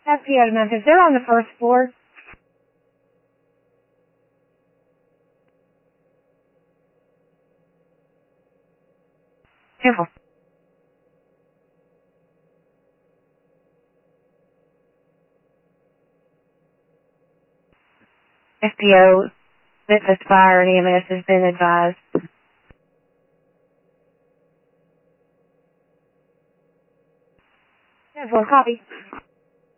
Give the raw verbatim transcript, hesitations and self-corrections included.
F P O to Memphis. They're on the first floor. Careful. F P O, Memphis Fire and E M S has been advised. ten four, copy.